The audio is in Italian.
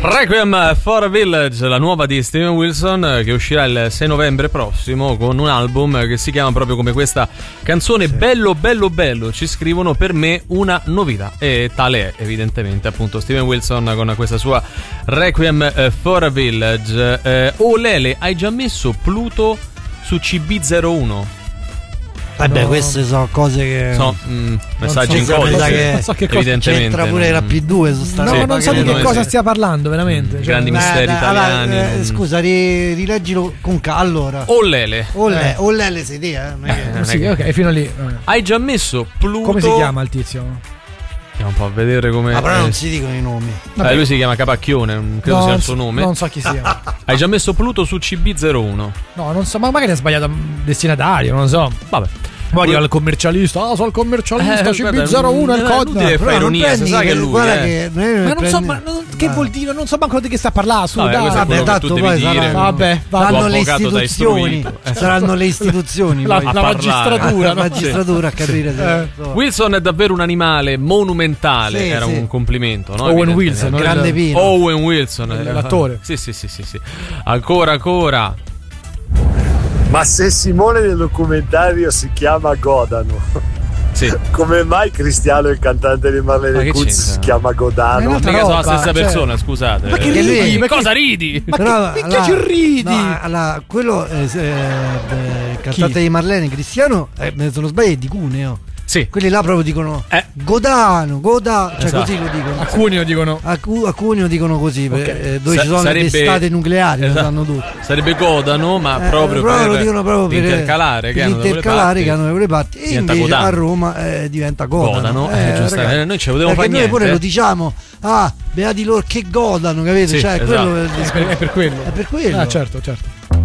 Requiem for a Village, la nuova di Steven Wilson, che uscirà il 6 novembre prossimo con un album che si chiama proprio come questa canzone, sì. Bello bello bello, ci scrivono, per me una novità, e tale è evidentemente appunto Steven Wilson con questa sua Requiem for a Village. Lele, hai già messo Pluto su CB01? Vabbè, no, queste sono cose che messaggi in codice, non so che evidentemente c'entra pure la P2 su sta no, non so di che cosa stia parlando veramente, cioè, grandi misteri italiani. Scusa, rileggilo con allora. Lele sei te, sì, ok, fino lì. Hai già messo Pluto? Come si chiama il tizio? Andiamo un po' a vedere come. Ma però non si dicono i nomi. Lui si chiama Capacchione, credo sia il suo nome. Non so chi sia. Hai già messo Pluto su CB01? No, non so, ma magari ha sbagliato destinatario, non lo so. Vabbè. Poi arriva il commercialista, sono il commercialista, CB01 il codice. Fai ironia, si sa che è lui. Ma non so, che vuol dire? Non so manco di che sta parlando. Su, vabbè, tanto poi saranno le istituzioni. Saranno le istituzioni. La magistratura. La magistratura a capire. Wilson è davvero un animale monumentale. Era un complimento, no? Owen Wilson, grande Pino. Owen Wilson, l'attore. Sì. Ancora. Ma se Simone nel documentario si chiama Godano, sì, come mai Cristiano, il cantante di Marlene Kutz, si chiama Godano? Mica sono la stessa persona, scusate. Ma che ridi? Ma cosa ridi? Ma che ci ridi? No, quello il cantante di Marlene, Cristiano, se non sbaglio è di Cuneo. Sì. Quelli là proprio dicono Godano, cioè esatto. Così lo dicono. A Cuneo dicono. A Cuneo dicono così, okay. Dove ci sono le testate nucleari, esatto. Lo sanno tutti. Sarebbe Godano, ma proprio per lo dicono proprio l'intercalare che hanno da quelle parti. E invece Godano. A Roma diventa Godano. Giustamente. Noi ci potevamo fare niente. Noi pure lo diciamo, beati loro che godano, capite? Sì, cioè, esatto. È per quello. È per quello. Ah, certo.